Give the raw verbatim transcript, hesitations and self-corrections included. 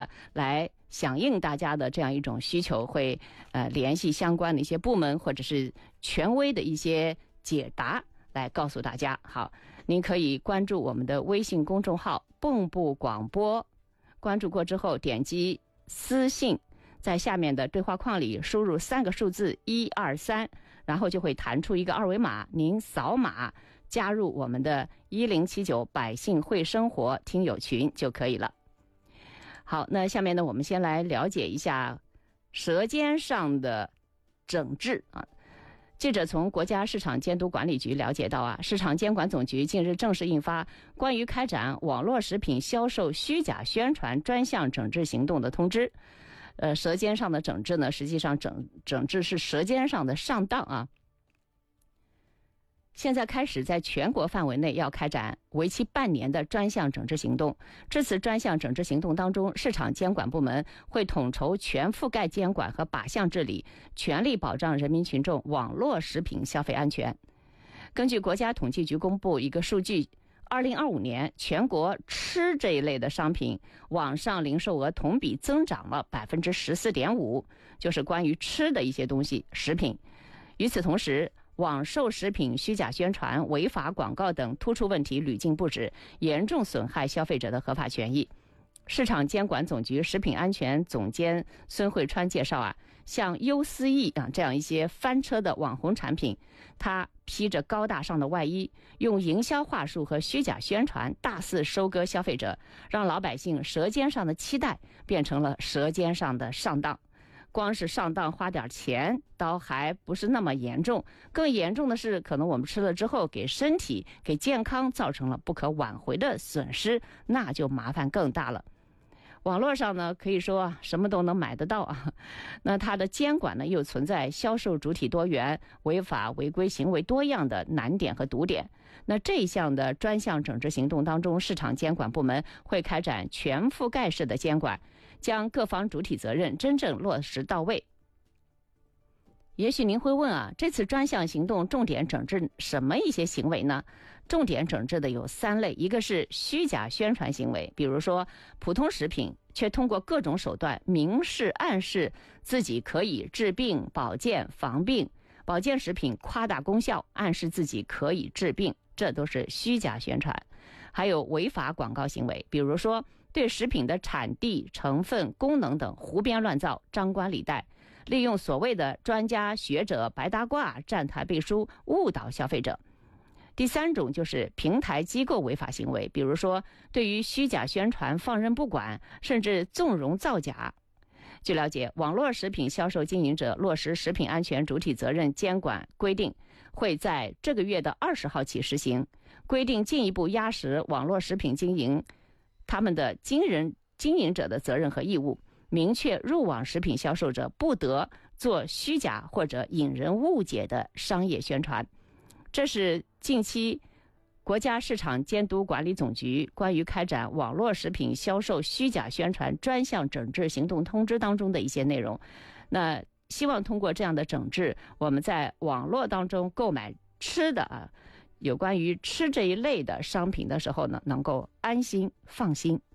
的来响应大家的这样一种需求，会呃联系相关的一些部门或者是权威的一些解答来告诉大家。好，您可以关注我们的微信公众号蚌埠广播，关注过之后点击私信，在下面的对话框里输入三个数字一二三，然后就会弹出一个二维码，您扫码加入我们的一零七九百姓会生活听友群就可以了。好，那下面呢，我们先来了解一下舌尖上的整治啊。记者从国家市场监督管理局了解到啊，市场监管总局近日正式印发关于开展网络食品销售虚假宣传专项整治行动的通知。呃，舌尖上的整治呢，实际上整整治是舌尖上的上当啊。现在开始在全国范围内要开展为期半年的专项整治行动。这次专项整治行动当中，市场监管部门会统筹全覆盖监管和靶向治理，全力保障人民群众网络食品消费安全。根据国家统计局公布一个数据，二零二五年全国吃这一类的商品网上零售额同比增长了 百分之十四点五， 就是关于吃的一些东西食品。与此同时，网售食品虚假宣传、违法广告等突出问题屡禁不止，严重损害消费者的合法权益。市场监管总局食品安全总监孙慧川介绍啊，像优思逸啊这样一些翻车的网红产品，它披着高大上的外衣，用营销话术和虚假宣传大肆收割消费者，让老百姓舌尖上的期待变成了舌尖上的上当。光是上当花点钱倒还不是那么严重，更严重的是可能我们吃了之后给身体给健康造成了不可挽回的损失，那就麻烦更大了。网络上呢，可以说什么都能买得到啊，那它的监管呢又存在销售主体多元、违法违规行为多样的难点和堵点。那这一项的专项整治行动当中，市场监管部门会开展全覆盖式的监管，将各方主体责任真正落实到位。也许您会问啊，这次专项行动重点整治什么一些行为呢？重点整治的有三类，一个是虚假宣传行为，比如说普通食品却通过各种手段明示暗示自己可以治病、保健、防病；保健食品夸大功效，暗示自己可以治病，这都是虚假宣传。还有违法广告行为，比如说对食品的产地、成分、功能等胡编乱造、张冠李戴，利用所谓的专家学者白大褂站台背书，误导消费者。第三种就是平台机构违法行为，比如说对于虚假宣传放任不管，甚至纵容造假。据了解，网络食品销售经营者落实食品安全主体责任监管规定会在这个月的二十号起实行，规定进一步压实网络食品经营他们的经营经营者的责任和义务，明确入网食品销售者不得做虚假或者引人误解的商业宣传。这是近期国家市场监督管理总局关于开展网络食品销售虚假宣传专项整治行动通知当中的一些内容。那希望通过这样的整治，我们在网络当中购买吃的啊，有关于吃这一类的商品的时候呢，能够安心放心。